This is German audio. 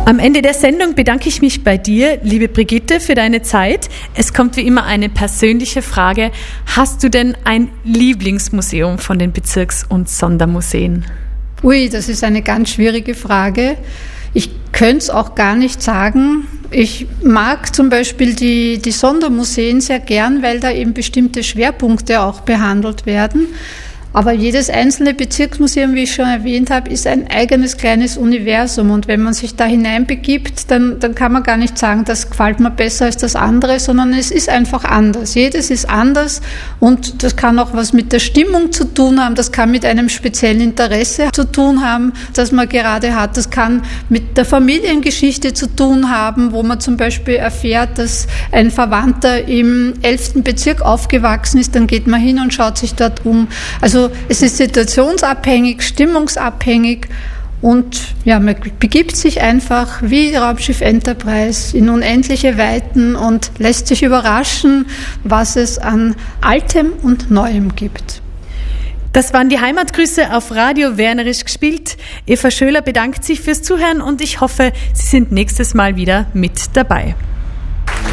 Am Ende der Sendung bedanke ich mich bei dir, liebe Brigitte, für deine Zeit. Es kommt wie immer eine persönliche Frage. Hast du denn ein Lieblingsmuseum von den Bezirks- und Sondermuseen? Ui, das ist eine ganz schwierige Frage. Ich könnte es auch gar nicht sagen. Ich mag zum Beispiel die Sondermuseen sehr gern, weil da eben bestimmte Schwerpunkte auch behandelt werden. Aber jedes einzelne Bezirksmuseum, wie ich schon erwähnt habe, ist ein eigenes kleines Universum. Und wenn man sich da hineinbegibt, dann kann man gar nicht sagen, das gefällt mir besser als das andere, sondern es ist einfach anders. Jedes ist anders und das kann auch was mit der Stimmung zu tun haben. Das kann mit einem speziellen Interesse zu tun haben, das man gerade hat. Das kann mit der Familiengeschichte zu tun haben, wo man zum Beispiel erfährt, dass ein Verwandter im 11. Bezirk aufgewachsen ist. Dann geht man hin und schaut sich dort um. Also es ist situationsabhängig, stimmungsabhängig und ja, man begibt sich einfach wie Raumschiff Enterprise in unendliche Weiten und lässt sich überraschen, was es an Altem und Neuem gibt. Das waren die Heimatgrüße auf Radio Wernerisch gespielt. Eva Schöler bedankt sich fürs Zuhören und ich hoffe, Sie sind nächstes Mal wieder mit dabei.